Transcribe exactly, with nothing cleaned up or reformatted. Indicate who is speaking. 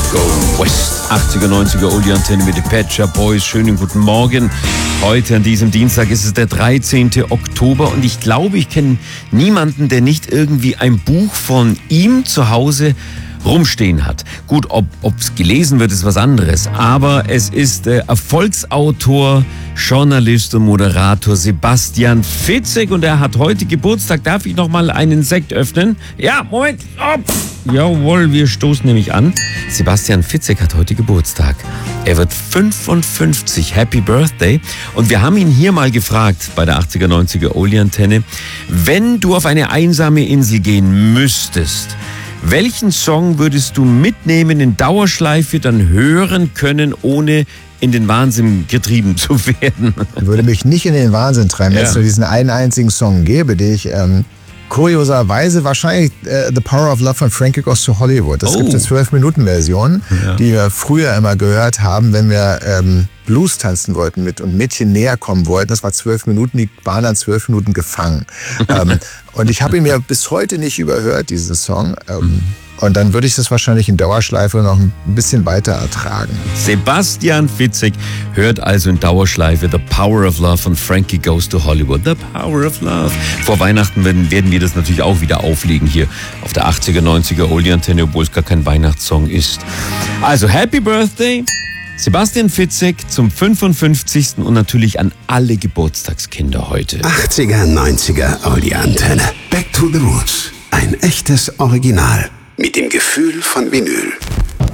Speaker 1: Go West. achtziger, neunziger Oldie Antenne mit den Pet Shop Boys. Schönen guten Morgen. Heute an diesem Dienstag ist es der dreizehnten Oktober und ich glaube, ich kenne niemanden, der nicht irgendwie ein Buch von ihm zu Hause rumstehen hat. Gut, ob es gelesen wird, ist was anderes. Aber es ist äh, Erfolgsautor, Journalist und Moderator Sebastian Fitzek und er hat heute Geburtstag. Darf ich noch mal einen Sekt öffnen? Ja, Moment. Oh. Jawohl, wir stoßen nämlich an. Sebastian Fitzek hat heute Geburtstag. Er wird fünfundfünfzig. Happy Birthday. Und wir haben ihn hier mal gefragt bei der achtziger, neunziger Oldie Antenne, wenn du auf eine einsame Insel gehen müsstest, welchen Song würdest du mitnehmen in Dauerschleife, dann hören können, ohne in den Wahnsinn getrieben zu werden?
Speaker 2: Ich würde mich nicht in den Wahnsinn treiben, wenn es nur diesen einen einzigen Song gäbe, den ich ähm, kurioserweise wahrscheinlich äh, The Power of Love von Frankie Goes to Hollywood. Das
Speaker 1: Oh.
Speaker 2: gibt eine zwölf Minuten Version,
Speaker 1: Ja.
Speaker 2: die wir früher immer gehört haben, wenn wir ähm, Blues tanzen wollten mit und Mädchen näher kommen wollten. Das war zwölf Minuten, die waren dann zwölf Minuten gefangen. ähm, und ich habe ihn mir bis heute nicht überhört, diesen Song. Ähm, mhm. Und dann würde ich das wahrscheinlich in Dauerschleife noch ein bisschen weiter ertragen.
Speaker 1: Sebastian Fitzek hört also in Dauerschleife The Power of Love von Frankie Goes to Hollywood. The Power of Love. Vor Weihnachten werden, werden wir das natürlich auch wieder auflegen hier auf der achtziger, neunziger Oldie Antenne, obwohl es gar kein Weihnachtssong ist. Also Happy Birthday, Sebastian Fitzek zum fünfundfünfzigsten und natürlich an alle Geburtstagskinder heute.
Speaker 3: achtziger, neunziger Oldie Antenne. Back to the Roots. Ein echtes Original. Mit dem Gefühl von Vinyl.